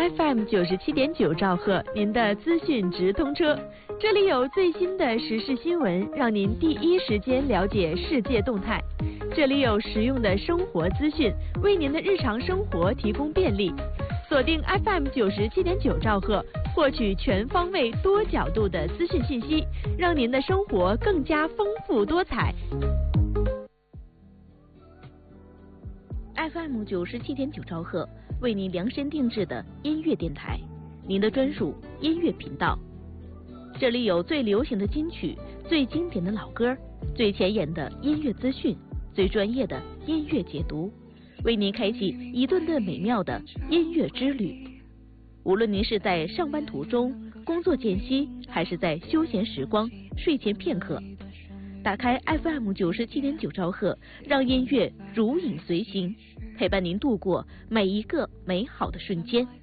FM 97.9兆赫，您的资讯直通车。这里有最新的时事新闻，让您第一时间了解世界动态。这里有实用的生活资讯，为您的日常生活提供便利。锁定 FM 97.9兆赫，获取全方位、多角度的资讯信息，让您的生活更加丰富多彩。 FM 97.9兆赫，为您量身定制的音乐电台，您的专属音乐频道。这里有最流行的金曲、最经典的老歌、最前沿的音乐资讯、最专业的音乐解读，为您开启一顿顿美妙的音乐之旅。无论您是在上班途中、工作间隙，还是在休闲时光、睡前片刻，打开 FM 97.9兆赫，让音乐如影随形，陪伴您度过每一个美好的瞬间。